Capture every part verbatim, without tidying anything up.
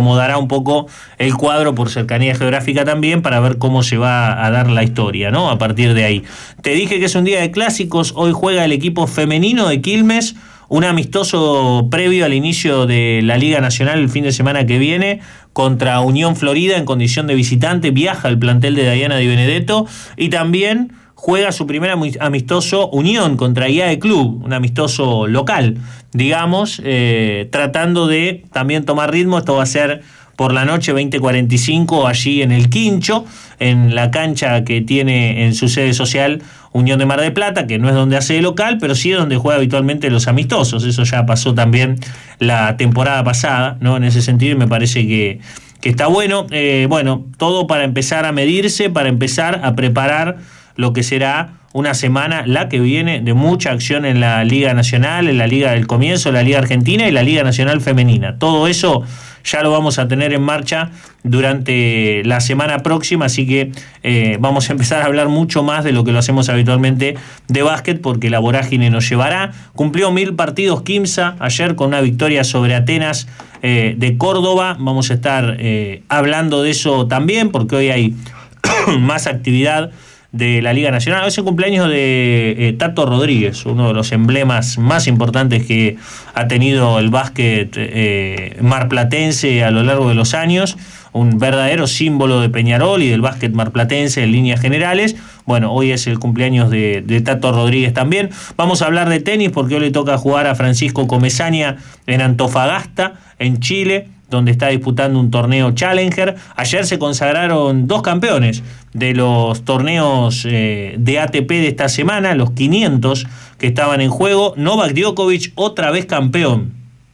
acomodará un poco el cuadro por cercanía geográfica también para ver cómo se va a dar la historia, ¿no? A partir de ahí. Te dije que es un día de clásicos, hoy juega el equipo femenino de Quilmes, un amistoso previo al inicio de la Liga Nacional el fin de semana que viene contra Unión Florida en condición de visitante. Viaja el plantel de Dayana Di Benedetto y también juega su primer amistoso Unión contra I A E Club, un amistoso local, digamos, eh, tratando de también tomar ritmo. Esto va a ser por la noche, veinte cuarenta y cinco, allí en el Quincho, en la cancha que tiene en su sede social Unión de Mar del Plata, que no es donde hace de local, pero sí es donde juega habitualmente los amistosos. Eso ya pasó también la temporada pasada, ¿no? En ese sentido, y me parece que, que está bueno. Eh, bueno, todo para empezar a medirse, para empezar a preparar lo que será una semana, la que viene, de mucha acción en la Liga Nacional, en la Liga del Comienzo, la Liga Argentina y la Liga Nacional Femenina. Todo eso ya lo vamos a tener en marcha durante la semana próxima, así que eh, vamos a empezar a hablar mucho más de lo que lo hacemos habitualmente de básquet, porque la vorágine nos llevará. Cumplió mil partidos Quimsa ayer con una victoria sobre Atenas eh, de Córdoba. Vamos a estar eh, hablando de eso también, porque hoy hay más actividad de la Liga Nacional. Hoy es el cumpleaños de eh, Tato Rodríguez, uno de los emblemas más importantes que ha tenido el básquet eh, marplatense a lo largo de los años, un verdadero símbolo de Peñarol y del básquet marplatense en líneas generales. Bueno, hoy es el cumpleaños de, de Tato Rodríguez también. Vamos a hablar de tenis porque hoy le toca jugar a Francisco Comesaña en Antofagasta, en Chile, donde está disputando un torneo Challenger. Ayer se consagraron dos campeones de los torneos eh, de A T P de esta semana, los quinientos que estaban en juego. Novak Djokovic, otra vez campeón.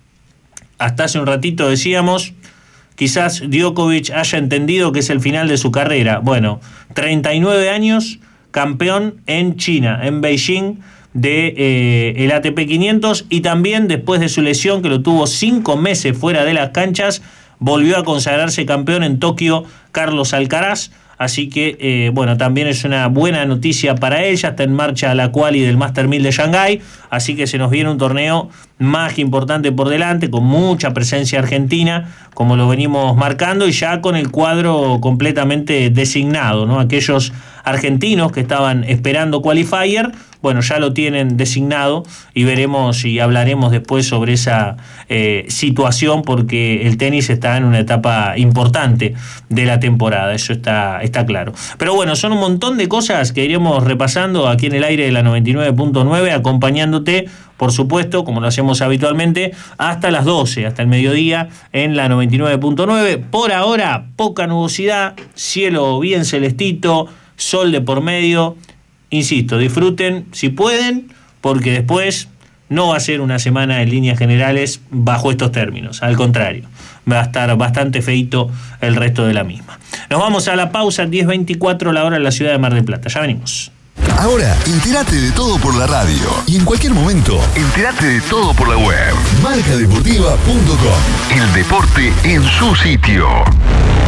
Hasta hace un ratito decíamos, quizás Djokovic haya entendido que es el final de su carrera. Bueno, treinta y nueve años, campeón en China, en Beijing, de eh, el A T P quinientos, y también después de su lesión, que lo tuvo cinco meses fuera de las canchas, volvió a consagrarse campeón en Tokio Carlos Alcaraz. Así que, eh, bueno, también es una buena noticia para él. Ya está en marcha la quali del Master mil de Shanghái, así que se nos viene un torneo más que importante por delante, con mucha presencia argentina, como lo venimos marcando, y ya con el cuadro completamente designado, ¿no? Aquellos argentinos que estaban esperando qualifier, bueno, ya lo tienen designado, y veremos y hablaremos después sobre esa eh, situación, porque el tenis está en una etapa importante de la temporada, eso está, está claro. Pero bueno, son un montón de cosas que iremos repasando aquí en el aire de la noventa y nueve punto nueve, acompañándote, por supuesto, como lo hacemos habitualmente, hasta las doce, hasta el mediodía, en la noventa y nueve punto nueve. Por ahora, poca nubosidad, cielo bien celestito, sol de por medio. Insisto, disfruten si pueden, porque después no va a ser una semana en líneas generales bajo estos términos. Al contrario, va a estar bastante feito el resto de la misma. Nos vamos a la pausa, diez veinticuatro la hora en la ciudad de Mar del Plata. Ya venimos. Ahora, entérate de todo por la radio. Y en cualquier momento, entérate de todo por la web. marca deportiva punto com. El deporte en su sitio.